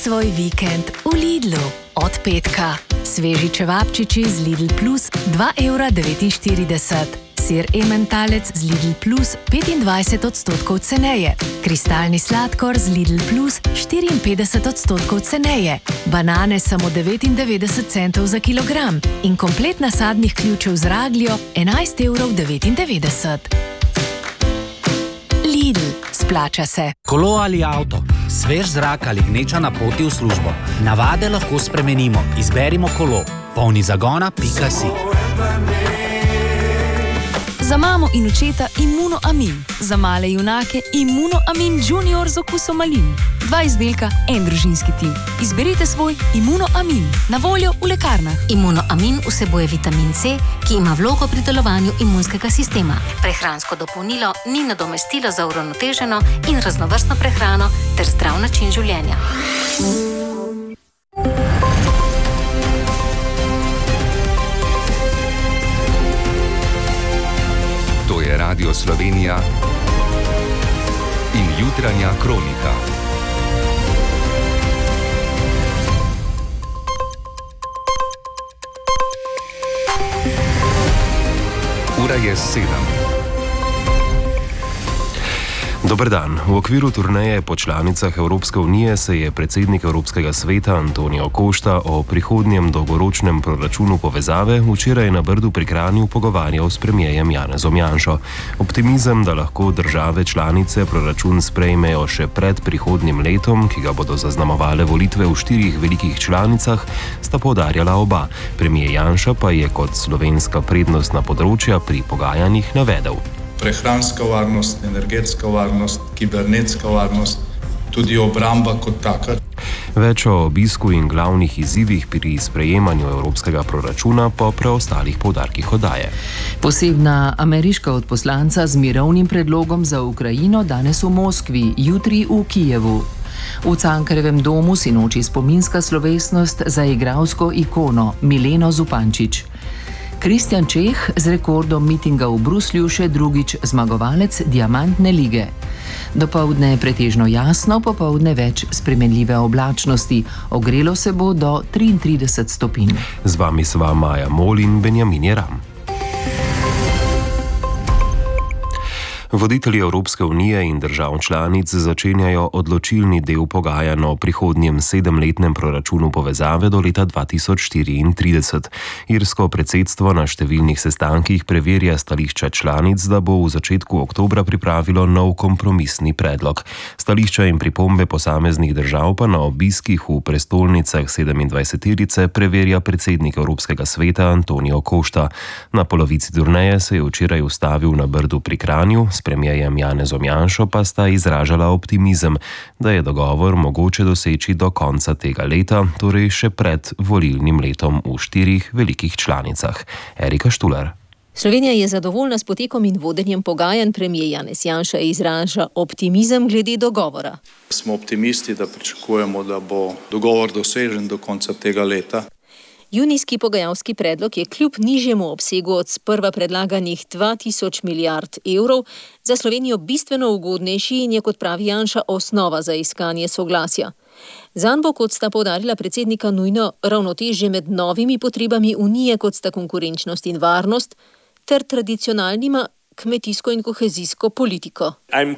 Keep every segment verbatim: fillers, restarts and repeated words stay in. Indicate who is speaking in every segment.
Speaker 1: Svoj vikend v Lidlu. Od petka. Sveži čevapčiči z Lidl Plus dva evra devetinštirideset. Sir ementalec z Lidl Plus petindvajset odstotkov ceneje. Kristalni sladkor z Lidl Plus štiriinpetdeset odstotkov ceneje. Banane samo devetindevetdeset centov za kilogram. In komplet nasadnih ključev z ragljo enajst evrov devetindevetdeset. Lidl. Splača se.
Speaker 2: Kolo ali avto, svež zrak ali gneča na poti v službo. Navade lahko spremenimo. Izberimo kolo. polni zagona pika si.
Speaker 3: Za mamo in očeta Immunoamin. Za male junake Immunoamin Junior z okusom malin. Dva izdelka, en družinski tim. Izberite svoj Immunoamin. Na voljo v lekarnah.
Speaker 4: Immunoamin vsebuje vitamin C, ki ima vlogo pri delovanju imunskega sistema. Prehransko dopolnilo ni nadomestilo za uravnoteženo in raznovrstno prehrano ter zdrav način življenja.
Speaker 5: Radio Slovenija in jutranja kronika. Ura je sedem. Dober dan. V okviru turneje po članicah Evropske unije se je predsednik Evropskega sveta Antonio Costa o prihodnjem dolgoročnem proračunu povezave včeraj na Brdu pri Kranju pogovarjal s premierjem Janezom Janšo. Optimizem, da lahko države članice proračun sprejmejo še pred prihodnjim letom, ki ga bodo zaznamovale volitve v štirih velikih članicah, sta poudarjala oba. Premijer Janša pa je kot slovenska prednostna področja pri pogajanjih navedel:
Speaker 6: prehranska varnost, energetska varnost, kibernetska varnost, tudi obramba kot taka.
Speaker 5: Več o obisku in glavnih izzivih pri sprejemanju evropskega proračuna po preostalih poudarkih oddaje.
Speaker 7: Posebna ameriška odposlanca z mirovnim predlogom za Ukrajino danes v Moskvi, jutri v Kijevu. V Cankarjevem domu sinoči spominska slovesnost za igralsko ikono Mileno Zupančič. Kristjan Čeh z rekordom mitinga v Bruslju še drugič zmagovalec Diamantne lige. Dopoldne je pretežno jasno, popoldne več spremenljive oblačnosti. Ogrelo se bo do triintrideset stopinj.
Speaker 5: Z vami sva Maja Mol in Benjamin Jeram. Voditelji Evropske unije in držav članic začenjajo odločilni del pogajanj o prihodnjem sedemletnem proračunu povezave do leta dva tisoč štiriintrideset. Irsko predsedstvo na številnih sestankih preverja stališča članic, da bo v začetku oktobra pripravilo nov kompromisni predlog. Stališča in pripombe posameznih držav pa na obiskih v prestolnicah sedemindvajseterice preverja predsednik Evropskega sveta Antonio Costa. Na polovici turneje se je včeraj ustavil na Brdu pri Kranju. S premijerjem Janezom Janšo pa sta izražala optimizem, da je dogovor mogoče doseči do konca tega leta, torej še pred volilnim letom v štirih velikih članicah. Erika Štular.
Speaker 8: Slovenija je zadovoljna s potekom in vodenjem pogajanj. Premijer Janez Janša izraža optimizem glede dogovora.
Speaker 6: Smo optimisti, da pričakujemo, da bo dogovor dosežen do konca tega leta.
Speaker 8: Junijski pogajalski predlog je kljub nižjemu obsegu od sprva predlaganih dva tisoč milijard evrov za Slovenijo bistveno ugodnejši in je, kot pravi Janša, osnova za iskanje soglasja. Zanj bo, kot sta poudarila predsednika, nujno ravnotežje med novimi potrebami Unije, kot sta konkurenčnost in varnost, ter tradicionalnima kmetijsko in kohezijsko politiko.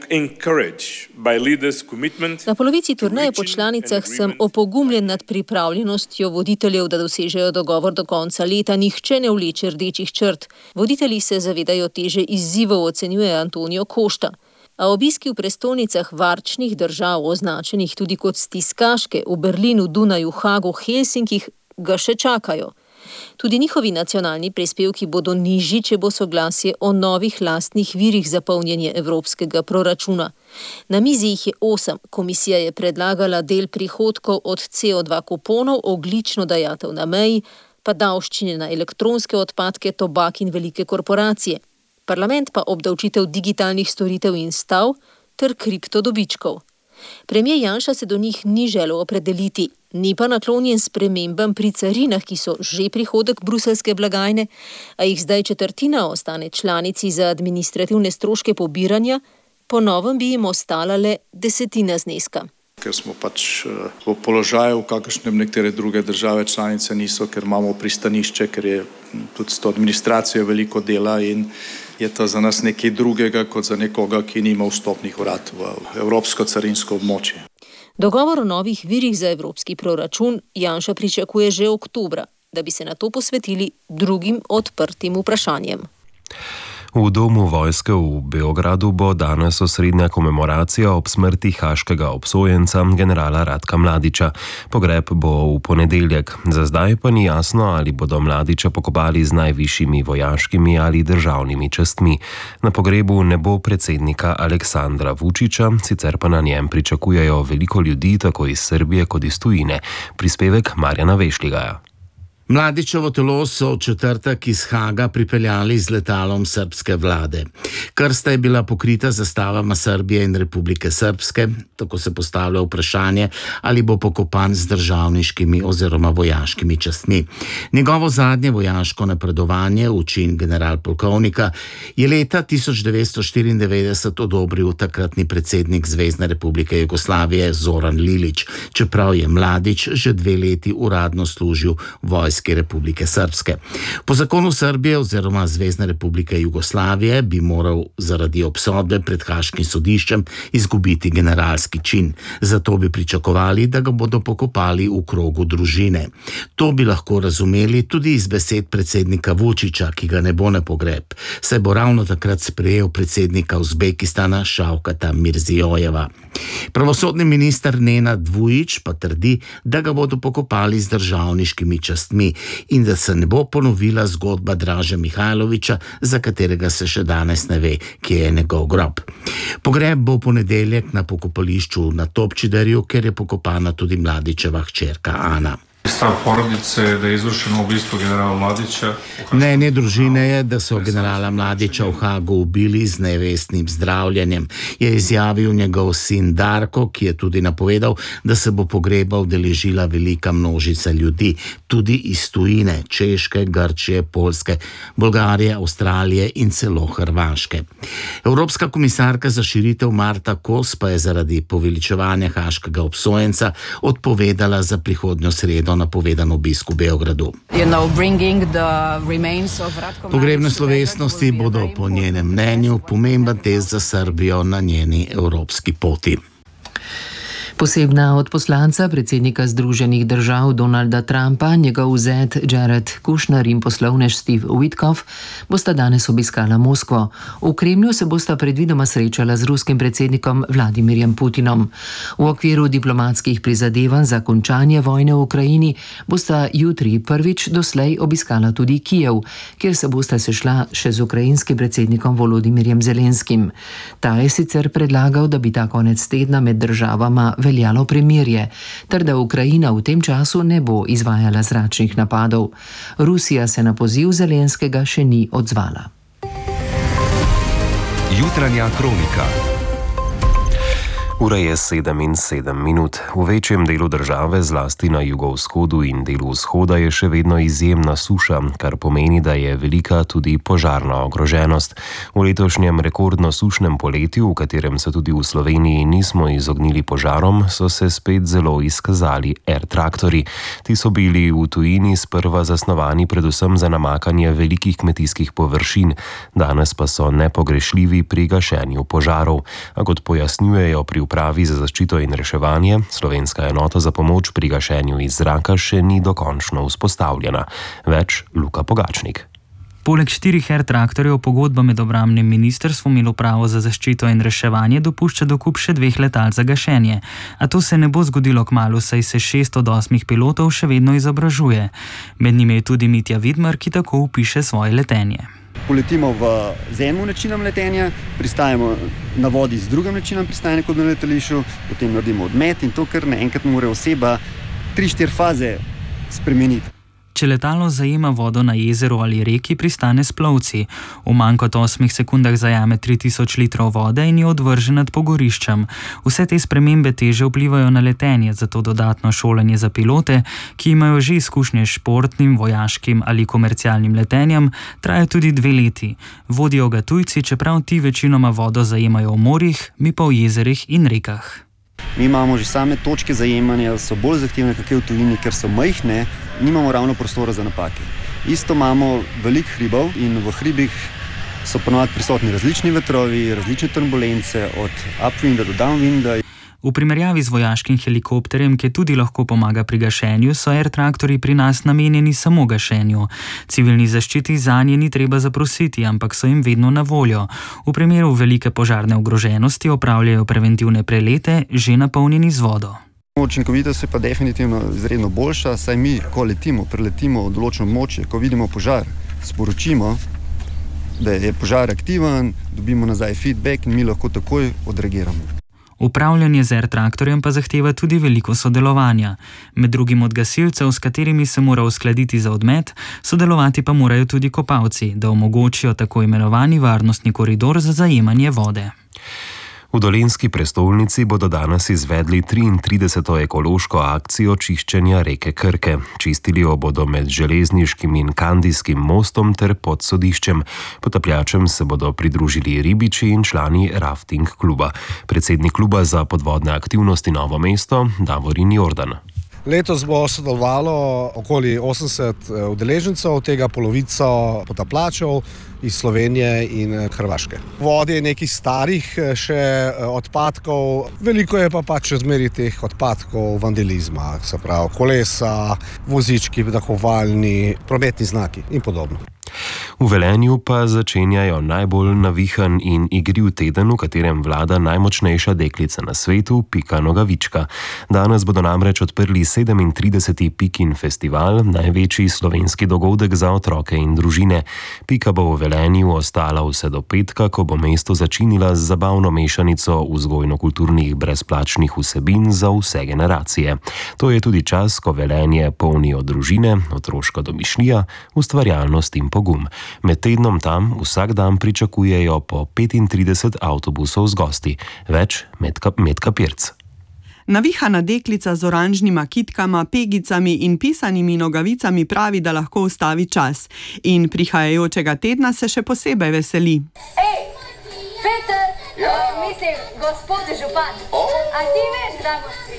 Speaker 8: Na polovici turneje po članicah sem opogumljen nad pripravljenostjo voditeljev, da dosežejo dogovor do konca leta. Nihče ne vleče rdečih črt. Voditelji se zavedajo teže izzivov, ocenjuje Antonio Costa. A obiski v prestolnicah varčnih držav, označenih tudi kot stiskaške, v Berlinu, Dunaju, Hagu, Helsinkih, ga še čakajo. Tudi njihovi nacionalni prispevki bodo nižji, če bo soglasje o novih lastnih virih za polnjenje evropskega proračuna. Na mizi jih je osem. Komisija je predlagala del prihodkov od C O dva kuponov, ogljično dajatev na meji, pa davščine na elektronske odpadke, tobak in velike korporacije. Parlament pa obdavčitev digitalnih storitev in stav ter kriptodobičkov. Premijer Janša se do njih ni želel opredeliti, ni pa naklonjen spremembam pri carinah, ki so že prihodek bruseljske blagajne, a jih zdaj četrtina ostane članici za administrativne stroške pobiranja, po novem bi jim ostala le desetina zneska.
Speaker 6: Ker smo pač v položaju, v kakršnem nekatere druge države članice niso, ker imamo pristanišče, ker je tudi s to administracijo veliko dela in je to za nas nekaj drugega kot za nekoga, ki nima vstopnih vrat v evropsko carinsko območje.
Speaker 8: Dogovor o novih virih za evropski proračun Janša pričakuje že oktobra, da bi se na to posvetili drugim odprtim vprašanjem.
Speaker 5: V domu vojske v Beogradu bo danes osrednja komemoracija ob smrti haaškega obsojenca generala Ratka Mladića. Pogreb bo v ponedeljek. Za zdaj pa ni jasno, ali bodo Mladića pokopali z najvišjimi vojaškimi ali državnimi častmi. Na pogrebu ne bo predsednika Aleksandra Vučića, sicer pa na njem pričakujejo veliko ljudi tako iz Srbije kot iz tujine. Prispevek Marjana Vešligaja.
Speaker 9: Mladićevo telo so v četrtek iz Haaga pripeljali z letalom srbske vlade. Krsta je bila pokrita z zastavama Srbije in Republike Srpske, tako se postavlja vprašanje, ali bo pokopan z državniškimi oziroma vojaškimi častmi. Njegovo zadnje vojaško napredovanje, v čin generalpolkovnika, je leta tisoč devetsto štiriindevetdeset odobril takratni predsednik Zvezne republike Jugoslavije Zoran Lilić, čeprav je Mladić že dve leti uradno služil vojski Republike Srpske. Po zakonu Srbije oziroma Zvezne republike Jugoslavije bi moral zaradi obsodbe pred haaškim sodiščem izgubiti generalski čin. Zato bi pričakovali, da ga bodo pokopali v krogu družine. To bi lahko razumeli tudi iz besed predsednika Vučića, ki ga ne bo na pogreb, saj bo ravno takrat sprejel predsednika Uzbekistana Šavkata Mirzijojeva. Pravosodni minister Nenad Vujić pa trdi, da ga bodo pokopali z državniškimi častmi in da se ne bo ponovila zgodba Draže Mihajlovića, za katerega se še danes ne ve, kje je njegov grob. Pogreb bo v ponedeljek na pokopališču na Topčiderju, ker je pokopana tudi Mladićeva hčerka Ana.
Speaker 10: Stav porodice je, da je izvršeno ubistvo generala Mladića.
Speaker 9: Mnenje družine je, da so generala Mladića v Haagu ubili z nevestnim zdravljenjem, je izjavil njegov sin Darko, ki je tudi napovedal, da se bo pogreba udeležila velika množica ljudi, tudi iz tujine, Češke, Grčije, Poljske, Bolgarije, Avstralije in celo Hrvaške. Evropska komisarka za širitev Marta Kos pa je zaradi poveličevanja haaškega obsojenca odpovedala za prihodnjo sredo napovedan obisk v Beogradu. Pogrebne slovesnosti bodo po njenem mnenju pomemben test za Srbijo na njeni evropski poti.
Speaker 7: Posebna odposlanca predsednika Združenih držav Donalda Trumpa, njegov zet Jared Kushner in poslovnež Steve Witkoff bosta danes obiskala Moskvo. V Kremlju se bosta predvidoma srečala z ruskim predsednikom Vladimirjem Putinom. V okviru diplomatskih prizadevanj za končanje vojne v Ukrajini bosta jutri prvič doslej obiskala tudi Kijev, kjer se bosta sešla še z ukrajinskim predsednikom Volodimirjem Zelenskim. Ta je sicer predlagal, da bi ta konec tedna med državama veljalo premirje, ter da Ukrajina v tem času ne bo izvajala zračnih napadov. Rusija se na poziv Zelenskega še ni odzvala.
Speaker 11: Jutranja kronika.
Speaker 5: Ura je sedem in sedem minut. V večjem delu države, zlasti na jugovzhodu in delu vzhoda, je še vedno izjemna suša, kar pomeni, da je velika tudi požarna ogroženost. V letošnjem rekordno sušnem poletju, v katerem se tudi v Sloveniji nismo izognili požarom, so se spet zelo izkazali air-traktorji. Ti so bili v tujini sprva zasnovani predvsem za namakanje velikih kmetijskih površin, danes pa so nepogrešljivi pri gašenju požarov. A kot pojasnjujejo pri upravi za zaščito in reševanje, slovenska enota za pomoč pri gašenju iz zraka še ni dokončno vzpostavljena. Več Luka Pogačnik.
Speaker 12: Poleg štirih air-traktorjev pogodba med obrambnim ministrstvom in upravo za zaščito in reševanje dopušča dokup še dveh letal za gašenje. A to se ne bo zgodilo kmalu, saj se šest od osmih pilotov še vedno izobražuje. Med njimi je tudi Mitja Vidmar, ki tako opiše svoje letenje.
Speaker 13: Poletimo v, z enim načinom letenja, pristajamo na vodi z drugim načinom pristajanja kot na letališču, potem naredimo odmet in to, kar naenkrat mora oseba tri štiri faze spremeniti.
Speaker 12: Če letalo zajema vodo na jezeru ali reki, pristane s plovci. V manj kot osmih sekundah zajame tri tisoč litrov vode in jo odvrže nad pogoriščem. Vse te spremembe teže vplivajo na letenje, zato dodatno šolanje za pilote, ki imajo že izkušnje s športnim, vojaškim ali komercialnim letenjem, traja tudi dve leti. Vodijo ga tujci, čeprav ti večinoma vodo zajemajo v morjih, mi pa v jezerih in rekah.
Speaker 13: Mi imamo že same točke zajemanja, so bolj zahtevne kakšne v tujini, ker so majhne, nimamo ravno prostora za napake. Isto imamo veliko hribov in v hribih so ponovadi prisotni različni vetrovi, različne turbulence, od upwinda do downwinda.
Speaker 12: V primerjavi z vojaškim helikopterjem, ki tudi lahko pomaga pri gašenju, so air traktorji pri nas namenjeni samo gašenju. Civilni zaščiti zanje ni treba zaprositi, ampak so jim vedno na voljo. V primeru velike požarne ogroženosti opravljajo preventivne prelete, že napolnjeni z vodo.
Speaker 13: Učinkovitost je pa definitivno izredno boljša, saj mi, ko letimo, preletimo v določeno območje, ko vidimo požar, sporočimo, da je požar aktiven, dobimo nazaj feedback in mi lahko takoj odreagiramo.
Speaker 12: Upravljanje z air traktorjem pa zahteva tudi veliko sodelovanja. Med drugim od gasilcev, s katerimi se mora uskladiti za odmet, sodelovati pa morajo tudi kopalci, da omogočijo tako imenovani varnostni koridor za zajemanje vode.
Speaker 5: V dolenjski prestolnici bodo danes izvedli triintrideseto ekološko akcijo čiščenja reke Krke. Čistili jo bodo med železniškim in kandijskim mostom ter pod sodiščem. Potapljačem se bodo pridružili ribiči in člani rafting kluba. Predsednik kluba za podvodne aktivnosti Novo mesto, Davorin Jordan.
Speaker 11: Letos bo sodelovalo okoli osemdeset udeležencev, od tega polovico potapljačev iz Slovenije in Hrvaške. V vodi je nekaj starih še odpadkov, veliko je pa pač zmeri teh odpadkov vandalizma, se pravi kolesa, vozički, dahovalni, prometni znaki in podobno.
Speaker 5: V Velenju pa začenjajo najbolj navihan in igriv teden, v katerem vlada najmočnejša deklica na svetu, Pika Nogavička. Danes bodo namreč odprli sedemintrideseti Pikin festival, največji slovenski dogodek za otroke in družine. Pika bo v Velenju ostala vse do petka, ko bo mesto začinila z zabavno mešanico vzgojno-kulturnih brezplačnih vsebin za vse generacije. To je tudi čas, ko Velenje polnijo družine, otroška domišljija, ustvarjalnost in pogum. Med tednom tam vsak dan pričakujejo po petintrideset avtobusov z gosti. Več Metka Pirc.
Speaker 14: Navihana deklica z oranžnima kitkama, pegicami in pisanimi nogavicami pravi, da lahko ustavi čas. In prihajajočega tedna se še posebej veseli.
Speaker 15: Ej, Peter, ja. Mislim, gospod župan, a ti veš, da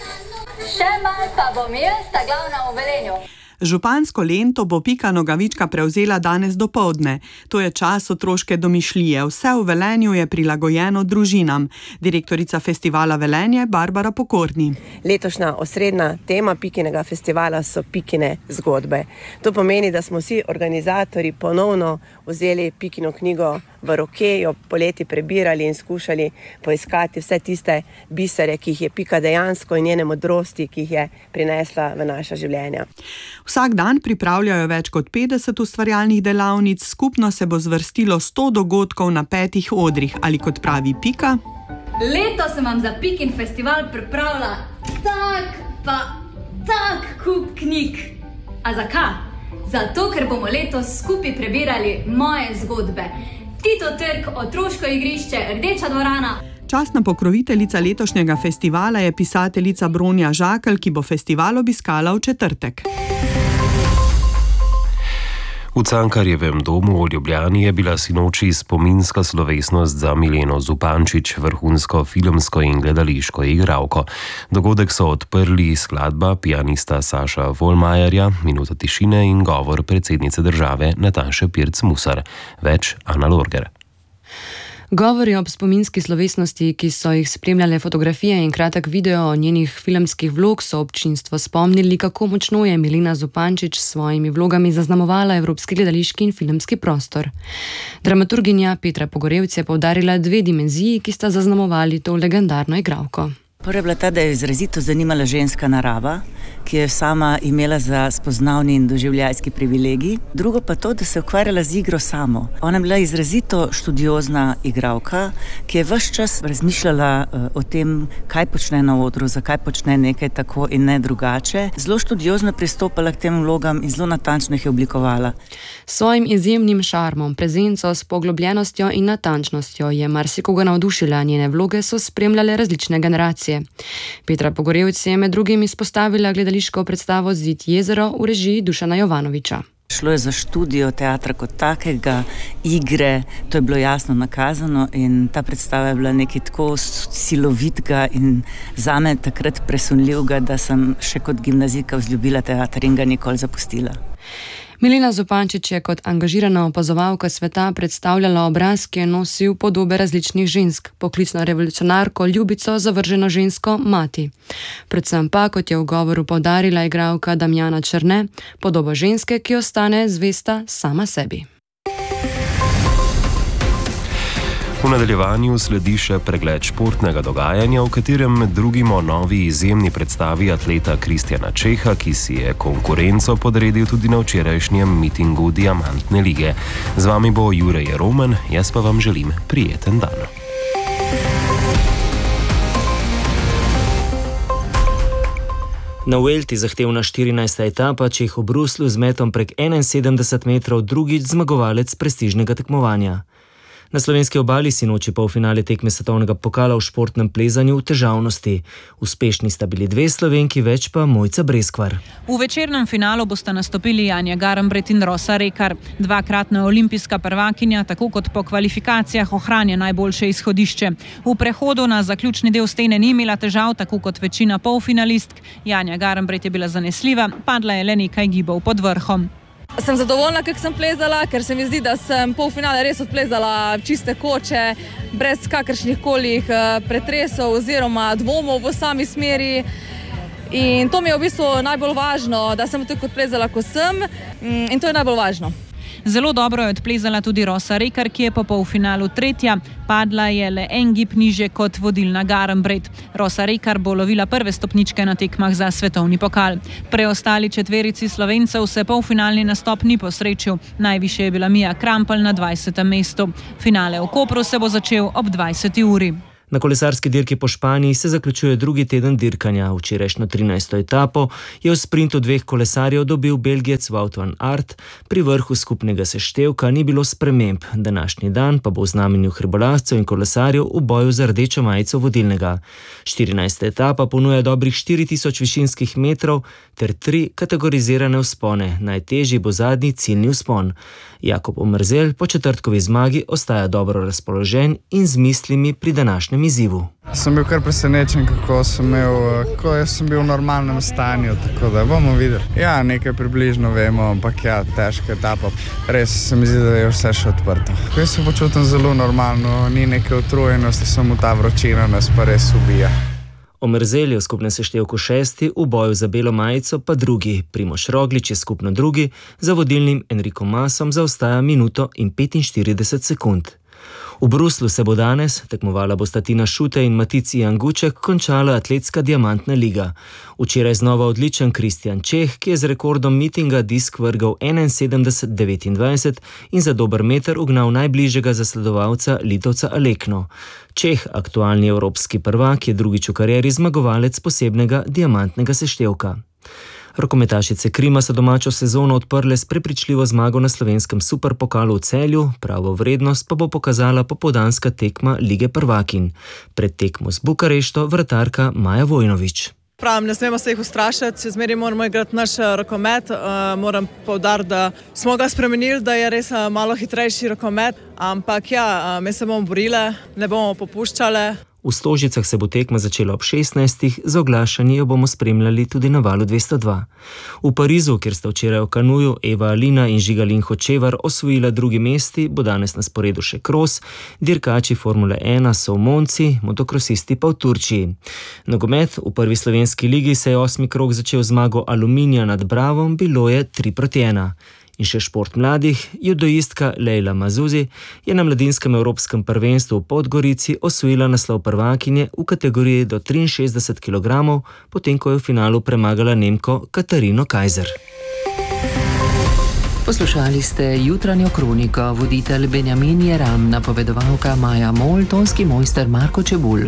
Speaker 15: bo še malo pa bom jaz ta glavna v Velenju.
Speaker 14: Župansko lento bo Pika Nogavička prevzela danes dopoldne. To je čas otroške domišljije. Vse v Velenju je prilagojeno družinam. Direktorica festivala Velenje Barbara Pokorni.
Speaker 16: Letošnja osrednja tema Pikinega festivala so Pikine zgodbe. To pomeni, da smo vsi organizatorji ponovno vzeli Pikino knjigo v roke, jo poleti prebirali in skušali poiskati vse tiste bisere, ki jih je Pika dejansko in njene modrosti, ki jih je prinesla v naša življenja.
Speaker 14: Vsak dan pripravljajo več kot petdeset ustvarjalnih delavnic, skupno se bo zvrstilo sto dogodkov na petih odrih, ali kot pravi Pika.
Speaker 15: Letos sem vam za Pikin festival pripravila tak pa tak kup knjig. A zakaj? Zato, ker bomo letos skupaj prebirali moje zgodbe. Tito trg, otroško igrišče, Rdeča dvorana.
Speaker 14: Častna pokroviteljica letošnjega festivala je pisateljica Bronja Žakelj, ki bo festival obiskala v četrtek.
Speaker 5: V Cankarjevem domu v Ljubljani je bila sinoči spominska slovesnost za Mileno Zupančič, vrhunsko filmsko in gledališko igralko. Dogodek so odprli skladba pianista Saša Volmajerja, minuta tišine in govor predsednice države Nataše Pirc Musar. Več Ana Lorger.
Speaker 17: Govori ob spominski slovesnosti, ki so jih spremljale fotografije in kratek video o njenih filmskih vlog, so občinstvo spomnili, kako močno je Milena Zupančič s svojimi vlogami zaznamovala evropski gledališki in filmski prostor. Dramaturginja Petra Pogorevc je poudarila dve dimenziji, ki sta zaznamovali to legendarno igralko.
Speaker 18: Prva je bila ta, da je izrazito zanimala ženska narava, ki je sama imela za spoznavni in doživljajski privilegij. Drugo pa to, da se je ukvarjala z igro samo. Ona je bila izrazito študiozna igralka, ki je ves čas razmišljala uh, o tem, kaj počne na odru, zakaj počne nekaj tako in ne drugače. Zelo študiozno pristopala k tem vlogam in zelo natančno jih je oblikovala.
Speaker 17: S svojim izjemnim šarmom, prezenco, s poglobljenostjo in natančnostjo je marsikoga navdušila, njene vloge so spremljale različne generacije. Petra Pogorevc je med drugim izpostavila gledališko predstavo Zid jezero v režiji Dušana Jovanoviča.
Speaker 18: Šlo je za študijo teatra kot takega, igre, to je bilo jasno nakazano in ta predstava je bila nekaj tako silovitega in zame takrat presunljivega, da sem še kot gimnazijka vzljubila teater in ga nikoli zapustila.
Speaker 17: Milena Zupančič je kot angažirana opazovalka sveta predstavljala obraz, ki je nosil podobe različnih žensk, poklicno revolucionarko, ljubico, zavrženo žensko, mati. Predvsem pa, kot je v govoru poudarila igralka Damjana Černe, podoba ženske, ki ostane zvesta sama sebi.
Speaker 5: V nadaljevanju sledi še pregled športnega dogajanja, v katerem med drugim o novi izjemni predstavi atleta Kristjana Čeha, ki si je konkurenco podredil tudi na včerajšnjem mitingu Diamantne lige. Z vami bo Jure Jeromen, jaz pa vam želim prijeten dan.
Speaker 19: Na Vuelti zahtevna štirinajsta etapa Čeh v Bruslu z metom prek enainsedemdeset metrov drugič zmagovalec prestižnega tekmovanja. Na slovenski obali sinoči polfinale tekme svetovnega pokala v športnem plezanju v težavnosti. Uspešni sta bili dve Slovenki, več pa Mojca Breskvar.
Speaker 20: V večernem finalu bosta nastopili Janja Garnbret in Rosa Rekar. Dvakratna olimpijska prvakinja, tako kot po kvalifikacijah, ohranja najboljše izhodišče. V prehodu na zaključni del stene ni imela težav, tako kot večina polfinalistk. Janja Garnbret je bila zanesljiva, padla je le nekaj gibov pod vrhom.
Speaker 21: Sem zadovoljna, kako sem plezala, ker se mi zdi, da sem polfinale res odplezala čiste koče, brez kakršnih kolih pretresov oziroma dvomov v sami smeri. In to mi je v bistvu najbolj važno, da sem tako odplezala, kot sem, in to je najbolj važno.
Speaker 20: Zelo dobro je odplezala tudi Rosa Rekar, ki je po polfinalu tretja. Padla je le en gib niže kot vodilna Garnbret. Rosa Rekar bo lovila prve stopničke na tekmah za svetovni pokal. Preostali četverici Slovencev se polfinalni nastop ni posrečil. Najvišje je bila Mija Krampelj na dvajsetem mestu. Finale v Kopru se bo začel ob dvajseti uri.
Speaker 19: Na kolesarski dirki po Španiji se zaključuje drugi teden dirkanja. Včerajšnjo trinajsto etapo je v sprintu dveh kolesarjev dobil Belgijec Wout van Aert, pri vrhu skupnega seštevka ni bilo sprememb. Današnji dan pa bo v znamenju hribolazcev in kolesarjev v boju za rdečo majico vodilnega. štirinajsta etapa ponuja dobrih štiri tisoč višinskih metrov ter tri kategorizirane vzpone. Najtežji bo zadnji ciljni vzpon. Jakob Omerzel po četrtkovi zmagi ostaja dobro razpoložen in z mislimi pri današnjem izzivu.
Speaker 22: Sem bil kar presenečen, kako sem imel, ko sem bil v normalnem stanju, tako da bomo videli. Ja, nekaj približno vemo, ampak ja, težka etapa. Res se mi zdi, da je vse še odprto. Jaz se počutim zelo normalno, ni neke utrujenosti, samo ta vročina nas pa res ubija.
Speaker 19: Omerzel je v skupnem seštevku šesti, v boju za belo majico pa drugi. Primož Roglič je skupno drugi, za vodilnim Enrico Masom zaostaja minuto in petinštirideset sekund. V Bruslu se bo danes, tekmovala bosta Tina Šutej in Matic Janguček, končala atletska Diamantna liga. Včeraj znova odličen Kristjan Čeh, ki je z rekordom mitinga disk vrgal enainsedemdeset devetindvajset in za dober meter ugnal najbližjega zasledovalca Litovca Alekno. Čeh, aktualni evropski prvak, je drugič v karieri zmagovalec posebnega diamantnega seštevka. Rokometašice Krima so domačo sezono odprle s prepričljivo zmago na slovenskem superpokalu v Celju, pravo vrednost pa bo pokazala popoldanska tekma Lige prvakinj. Pred tekmo z Bukarešto vratarka Maja Vojnović.
Speaker 23: Pravim, ne smemo se jih ustrašiti, še zmeraj moramo igrati naš rokomet. Uh, moram poudariti, da smo ga spremenili, da je res uh, malo hitrejši rokomet, ampak ja, uh, mi se bomo borile, ne bomo popuščale.
Speaker 19: V Stožicah se bo tekma začela ob šestnajstih, za oglašanje jo bomo spremljali tudi na valu dvesto dva. V Parizu, kjer sta včeraj v kanuju Eva Alina in Žigalin Hočevar osvojila drugi mesti, bo danes na sporedu še kros, dirkači Formule ena so v Monci, motokrosisti pa v Turčiji. Nogomet v prvi slovenski ligi se je osmi krog začel zmago Aluminija nad Bravom, bilo je tri proti ena. In še šport mladih, judoistka Lejla Mazuzi je na mladinskem evropskem prvenstvu v Podgorici osvojila naslov prvakinje v kategoriji do triinšestdeset kilogramov, potem ko je v finalu premagala Nemko Katarino Kajzer.
Speaker 7: Poslušali ste jutranjo kroniko, voditelj Benjamin Jeram, napovedovalka Maja Mol, tonski mojster Marko Čebulj.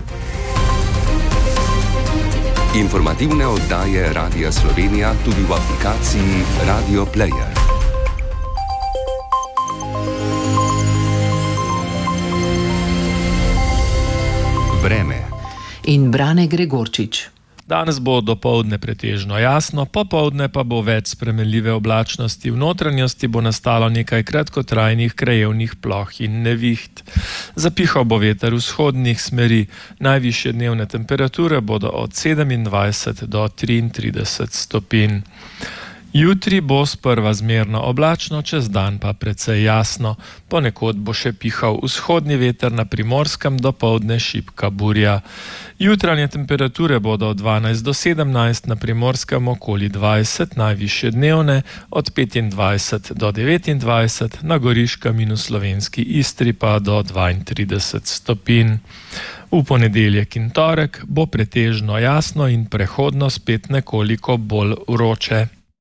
Speaker 24: Informativne oddaje Radia Slovenija tudi v aplikaciji Radio Player. Vreme
Speaker 7: In Brane Gregorčič.
Speaker 1: Danes bo dopoldne pretežno jasno, popoldne pa bo več spremenljive oblačnosti. V notranjosti bo nastalo nekaj kratkotrajnih krajevnih ploh in neviht. Zapihal bo veter vzhodnih smeri. Najvišje dnevne temperature bodo od sedemindvajset do triintrideset stopinj. Jutri bo sprva zmerno oblačno, čez dan pa precej jasno. Ponekod bo še pihal vzhodni veter, na Primorskem dopoldne šibka burja. Jutranje temperature bodo od dvanajst do sedemnajst, na Primorskem okoli dvajset, najvišje dnevne od petindvajset do devetindvajset, na Goriškem in v slovenski Istri pa do dvaintrideset stopinj. V ponedeljek in torek bo pretežno jasno in prehodno spet nekoliko bolj vroče.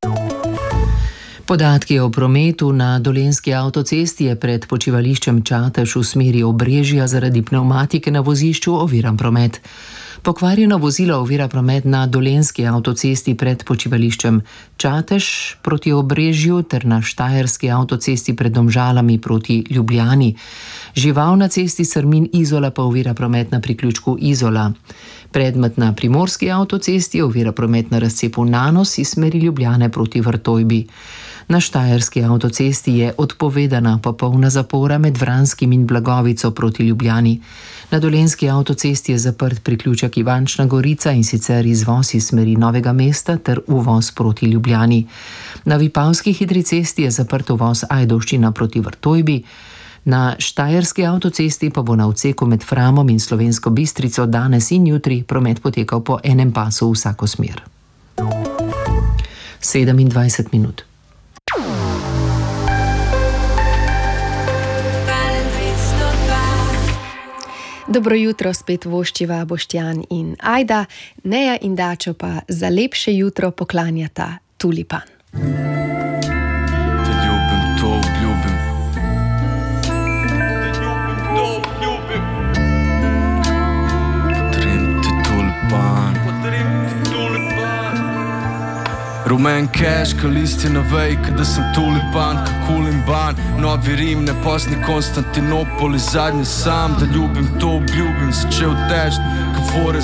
Speaker 7: Podatki o prometu na Dolenjski avtocesti je pred počivališčem Čatež v smeri Obrežja zaradi pnevmatike na vozišču oviran promet. Pokvarjeno vozilo ovira promet na Dolenjski avtocesti pred počivališčem Čatež proti Obrežju ter na Štajerski avtocesti pred Domžalami proti Ljubljani. Žival na cesti Srmin-Izola pa ovira promet na priključku Izola. Predmet na Primorski avtocesti ovira promet na razcepu Nanos iz smeri Ljubljane proti Vrtojbi. Na Štajerski avtocesti je odpovedana popolna zapora med Vranskim in Blagovico proti Ljubljani. Na Dolenjski avtocesti je zaprt priključek Ivančna Gorica in sicer izvoz iz smeri Novega mesta ter uvoz proti Ljubljani. Na Vipavski hitri cesti je zaprt uvoz Ajdovščina proti Vrtojbi. Na Štajerski avtocesti pa bo na odseku med Framom in Slovensko Bistrico danes in jutri promet potekal po enem pasu v vsako smer. sedemindvajset minut.
Speaker 2: Dobro jutro, spet voščiva Boštjan in Ajda, Neja in Dačo pa za lepše jutro poklanjata tulipan.
Speaker 3: Te ljubim, to obljubim. Te ljubim, to obljubim. Potrem ti tulipan. Potrem ti tulipan. Rumen keška, listje na vejka, da sem tulipan, kakulim ban. Novi Rim, neposni Konstantinopol, zadnji sam. Da ljubim, to obljubim, začel težt, kavore